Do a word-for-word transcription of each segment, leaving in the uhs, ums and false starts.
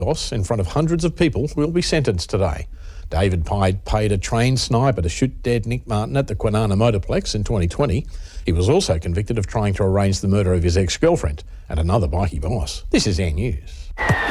Boss in front of hundreds of people will be sentenced today. David Pyde paid a trained sniper to shoot dead Nick Martin at the Kwinana Motorplex in twenty twenty. He was also convicted of trying to arrange the murder of his ex-girlfriend and another bikie boss. This is Air News.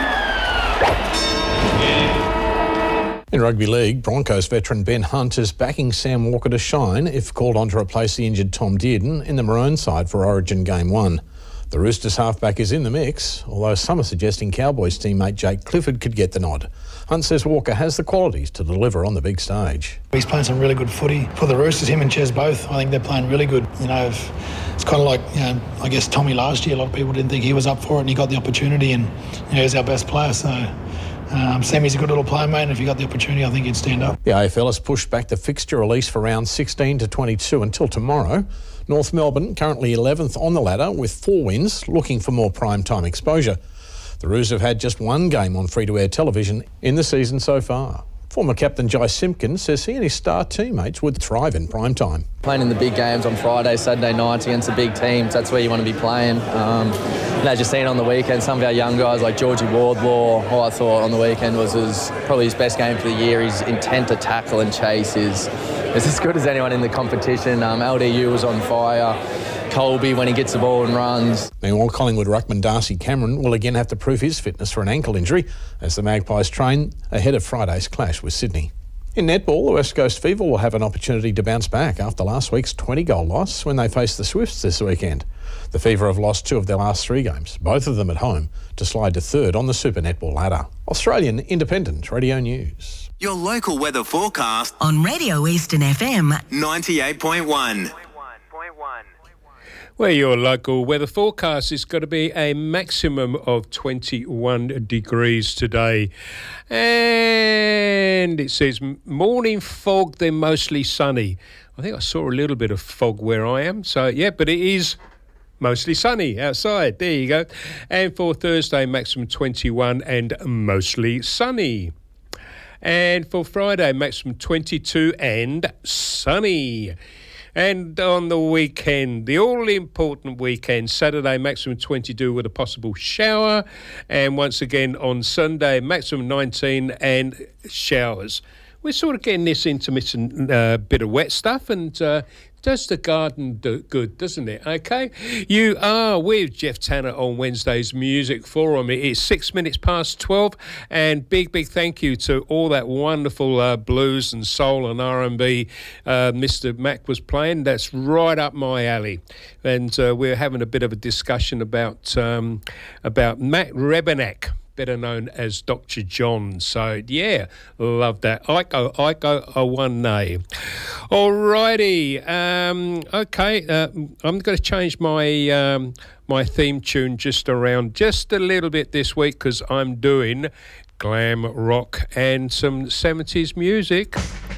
In rugby league, Broncos veteran Ben Hunt is backing Sam Walker to shine if called on to replace the injured Tom Dearden in the Maroon side for Origin Game one. The Roosters halfback is in the mix, although some are suggesting Cowboys teammate Jake Clifford could get the nod. Hunt says Walker has the qualities to deliver on the big stage. He's playing some really good footy for the Roosters, him and Ches both. I think they're playing really good. You know, it's kind of like, you know, I guess Tommy last year, a lot of people didn't think he was up for it and he got the opportunity and, you know, he's our best player. So um, Sammy's a good little player, mate, and if he got the opportunity, I think he'd stand up. The A F L has pushed back the fixture release for rounds sixteen to twenty-two until tomorrow. North Melbourne, currently eleventh on the ladder with four wins, looking for more prime time exposure. The Roos have had just one game on free-to-air television in the season so far. Former captain Jai Simpkins says he and his star teammates would thrive in prime time. Playing in the big games on Friday, Saturday nights against the big teams, that's where you want to be playing. Um, and as you've seen on the weekend, some of our young guys like Georgie Wardlaw, who I thought on the weekend was his, probably his best game for the year. His intent to tackle and chase is, is as good as anyone in the competition. Um, L D U was on fire. Colby when he gets the ball and runs. Meanwhile, Collingwood ruckman Darcy Cameron will again have to prove his fitness for an ankle injury as the Magpies train ahead of Friday's clash with Sydney. In netball, the West Coast Fever will have an opportunity to bounce back after last week's twenty-goal loss when they face the Swifts this weekend. The Fever have lost two of their last three games, both of them at home, to slide to third on the Super Netball ladder. Australian Independent Radio News. Your local weather forecast on Radio Eastern F M ninety-eight point one. Well, your local weather forecast is going to be a maximum of twenty-one degrees today. And it says morning fog, then mostly sunny. I think I saw a little bit of fog where I am. So, yeah, but it is mostly sunny outside. There you go. And for Thursday, maximum twenty-one and mostly sunny. And for Friday, maximum twenty-two and sunny. And on the weekend, the all-important weekend, Saturday, maximum twenty-two with a possible shower. And once again, on Sunday, maximum nineteen and showers. We're sort of getting this intermittent uh, bit of wet stuff and uh, does the garden do good, doesn't it? Okay. You are with Jeff Tanner on Wednesday's Music Forum. It is six minutes past twelve, and big, big thank you to all that wonderful uh, blues and soul and R and B uh, Mister Mac was playing. That's right up my alley. And uh, we're having a bit of a discussion about um, about Matt Rebennack, better known as Doctor John. So, yeah, love that. Iko, Iko, a one nay. Alrighty. Um, okay, uh, I'm going to change my um, my theme tune just around just a little bit this week because I'm doing glam rock and some seventies music.